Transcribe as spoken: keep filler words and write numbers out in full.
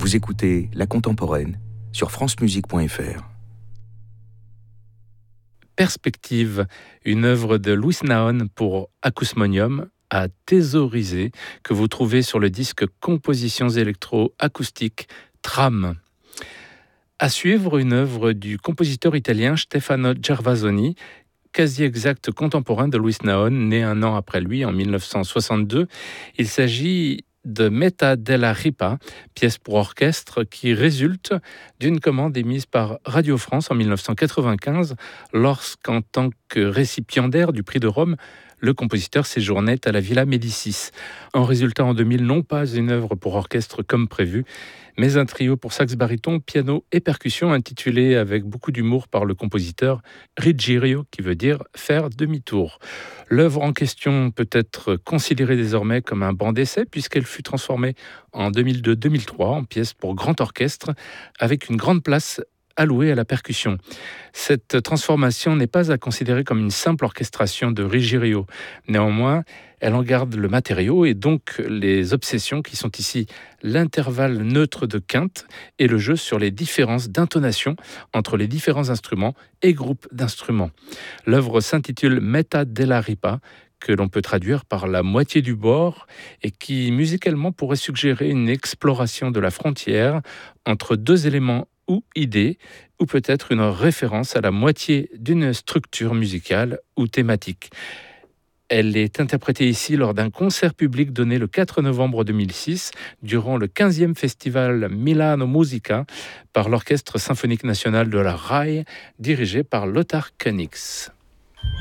Vous écoutez La Contemporaine sur francemusique point f r. Perspective, une œuvre de Louis Naon pour acousmonium à thésauriser que vous trouvez sur le disque Compositions électro-acoustiques Tram. À suivre, une œuvre du compositeur italien Stefano Gervasoni, quasi exact contemporain de Louis Naon, né un an après lui en dix-neuf cent soixante-deux. Il s'agit de Metà della Ripa, pièce pour orchestre qui résulte d'une commande émise par Radio France en dix-neuf cent quatre-vingt-quinze, lorsqu'en tant que récipiendaire du prix de Rome, le compositeur séjournait à la Villa Médicis. En résultat en deux mille, non pas une œuvre pour orchestre comme prévu, mais un trio pour sax baryton, piano et percussion intitulé avec beaucoup d'humour par le compositeur Rigirio, qui veut dire faire demi-tour. L'œuvre en question peut être considérée désormais comme un banc d'essai puisqu'elle fut transformée en deux mille deux deux mille trois en pièce pour grand orchestre avec une grande place allouée à la percussion. Cette transformation n'est pas à considérer comme une simple orchestration de Rigirio. Néanmoins, elle en garde le matériau et donc les obsessions qui sont ici l'intervalle neutre de quinte et le jeu sur les différences d'intonation entre les différents instruments et groupes d'instruments. L'œuvre s'intitule Metà della Ripa, que l'on peut traduire par la moitié du bord et qui musicalement pourrait suggérer une exploration de la frontière entre deux éléments ou idée, ou peut-être une référence à la moitié d'une structure musicale ou thématique. Elle est interprétée ici lors d'un concert public donné le quatre novembre deux mille six, durant le quinzième festival Milano Musica, par l'Orchestre symphonique national de la R A I, dirigé par Lothar Koenigs.